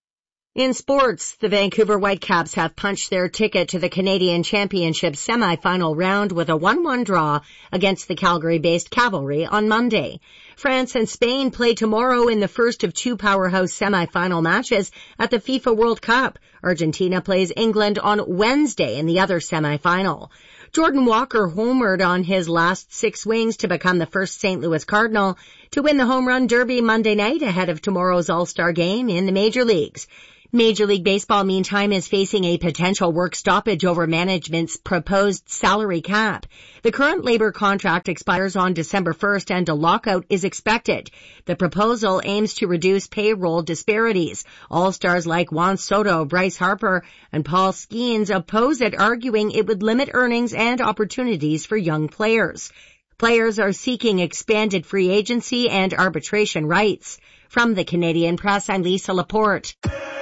In sports, the Vancouver Whitecaps have punched their ticket to the Canadian Championship semi-final round with a one one draw against the Calgary-based Cavalry on Monday. France and Spain play tomorrow in the first of two powerhouse semi-final matches at the FIFA World Cup. Argentina plays England on Wednesday in the other semi-final. Jordan Walker homered on his last six swings to become the first Saint Louis Cardinal to win the Home Run Derby Monday night ahead of tomorrow's All-Star game in the major leagues. Major League Baseball, meantime, is facing a potential work stoppage over management's proposed salary cap. The current labor contract expires on December first and a lockout is expected. The proposal aims to reduce payroll disparities. All-stars like Juan Soto, Bryce Harper, and Paul Skeens oppose it, arguing it would limit earnings and opportunities for young players. Players are seeking expanded free agency and arbitration rights. From the Canadian Press, I'm Lisa Laporte.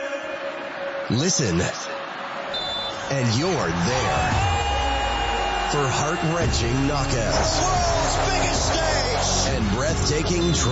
Listen, and you're there for heart-wrenching knockouts, world's biggest stage, and breathtaking